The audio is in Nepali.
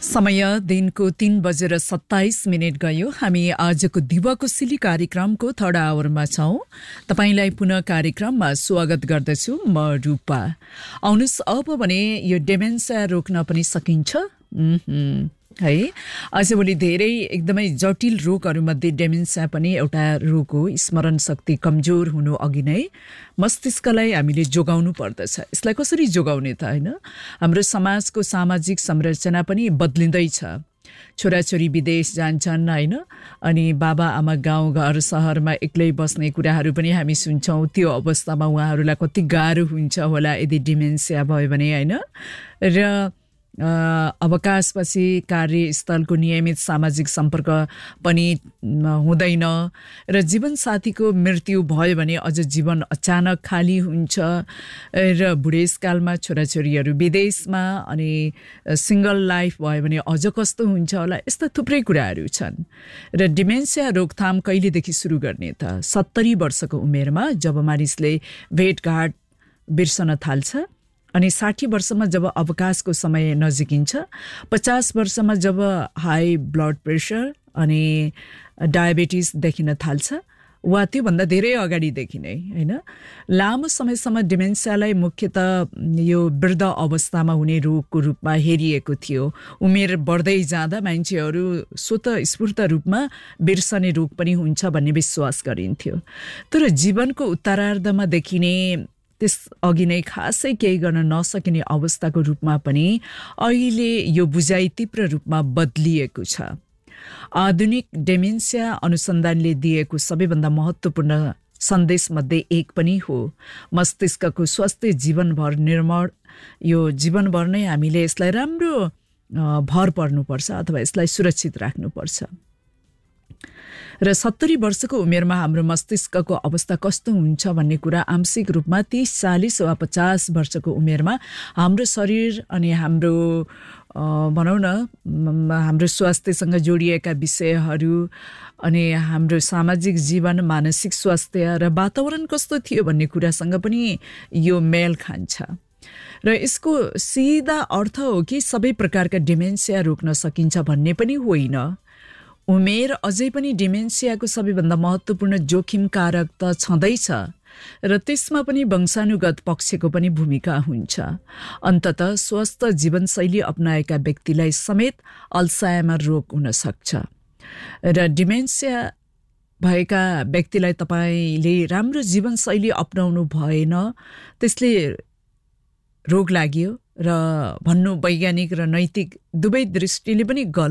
समय दिनको 3:27 गयो। हामी आजको दिवाकोसिली कार्यक्रमको थर्ड आवरमा छौं। तपाईलाई पुनः कार्यक्रममा स्वागत गर्दछु। म रूपा। आउनुस् अब भने यो डेमेन्सिया रोक्न पनि सकिन्छ है। आजभोलि धेरै एकदमै जटिल रोगहरूमध्ये डेमेन्सिया पनि एउटा रोग हो। स्मरण शक्ति कमजोर हुनु अघि नै मस्तिष्कलाई हामीले जोगाउनु पर्दछ। यसलाई कसरी जोगाउने त हैन? हाम्रो समाजको सामाजिक संरचना पनि बदलिँदैछ। छोराछोरी विदेश जान्छन् हैन, अनि बाबा आमा गाउँ घर सहरमा एक्लै बस्ने कुराहरू पनि हामी सुन्छौं। त्यो अवस्थामा उहाँहरूलाई कति गाह्रो हुन्छ होला यदि डिमेन्सिया भयो भने हैन। र अवकाशपछि कार्यस्थलको नियमित सामाजिक सम्पर्क पनि हुँदैन र जीवनसाथीको मृत्यु भयो भने अझ जीवन अचानक खाली हुन्छ र बुढेसकालमा छोराछोरीहरू विदेशमा अनि सिंगल लाइफ भयो भने अझ कस्तो हुन्छ होला। यस्ता थुप्रै कुराहरू छन्। र डिमेन्सिया रोकथाम कहिलेदेखि सुरु गर्ने त? 70 वर्षको उमेरमा जब मानिसले भेटघाट बिर्सन थाल्छ, अनि 60 वर्षमा जब अवकाशको समय नजिकिन्छ, 50 वर्षमा जब हाई ब्लड प्रेसर अनि डायबिटिज देखिन थाल्छ, वा त्योभन्दा धेरै अगाडिदेखि नै हैन। लामो समयसम्म डिमेन्सियालाई मुख्यतः यो वृद्ध अवस्थामा हुने रोगको रूपमा हेरिएको थियो। उमेर बढ्दै जाँदा मान्छेहरू स्वतः स्फूर्त रूपमा बिर्सने रोग पनि हुन्छ भन्ने विश्वास गरिन्थ्यो। तर जीवनको उत्तरार्धमा देखिने त्यस अघि नै खासै केही गर्न नसकिने अवस्थाको रूपमा पनि अहिले यो बुझाइ तीव्र रूपमा बदलिएको छ। आधुनिक डेमेन्सिया अनुसन्धानले दिएको सबैभन्दा महत्त्वपूर्ण सन्देशमध्ये एक पनि हो। मस्तिष्कको स्वास्थ्य जीवनभर निर्मल, यो जीवनभर नै हामीले यसलाई राम्रो भर पर्नुपर्छ अथवा यसलाई सुरक्षित राख्नुपर्छ। र 70 वर्षको उमेरमा हाम्रो मस्तिष्कको अवस्था कस्तो हुन्छ भन्ने कुरा आंशिक रूपमा 30, 40 वा 50 वर्षको उमेरमा हाम्रो शरीर अनि हाम्रो भनौँ न हाम्रो स्वास्थ्यसँग जोडिएका विषयहरू अनि हाम्रो सामाजिक जीवन, मानसिक स्वास्थ्य र वातावरण कस्तो थियो भन्ने कुरासँग पनि यो मेल खान्छ। र यसको सिधा अर्थ हो कि सबै प्रकारका डिमेन्सिया रोक्न सकिन्छ भन्ने पनि होइन। उमेर अझै पनि डिमेन्सियाको सबैभन्दा महत्त्वपूर्ण जोखिम कारक त छँदैछ र त्यसमा पनि वंशानुगत पक्षको पनि भूमिका हुन्छ। अन्ततः स्वस्थ जीवनशैली अपनाएका व्यक्तिलाई समेत अल्जाइमर रोग हुन सक्छ। र डिमेन्सिया भएका व्यक्तिलाई तपाईले राम्रो जीवनशैली अपनाउनु भएन, त्यसले रोग लाग्यो र भन्नु वैज्ञानिक र नैतिक दुवै दृष्टिले पनि गलत